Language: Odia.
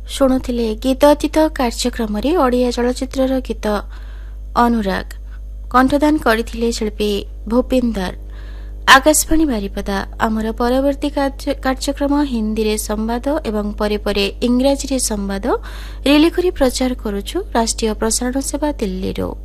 ଶୁଣୁଥିଲେ ଗୀତ ଅତୀତ କାର୍ଯ୍ୟକ୍ରମରେ ଓଡ଼ିଆ ଚଳଚ୍ଚିତ୍ରର ଗୀତ ଅନୁରାଗ କଣ୍ଠଦାନ କରିଥିଲେ ଶିଳ୍ପୀ ଭୂପିନ୍ଦର। ଆକାଶବାଣୀ ବାରିପଦା। ଆମର ପରବର୍ତ୍ତୀ କାର୍ଯ୍ୟକ୍ରମ ହିନ୍ଦୀରେ ସମ୍ବାଦ ଏବଂ ପରେ ପରେ ଇଂରାଜୀରେ ସମ୍ବାଦ ରିଲେ କରି ପ୍ରଚାର କରୁଛୁ ରାଷ୍ଟ୍ରୀୟ ପ୍ରସାରଣ ସେବା ଦିଲ୍ଲୀରୁ।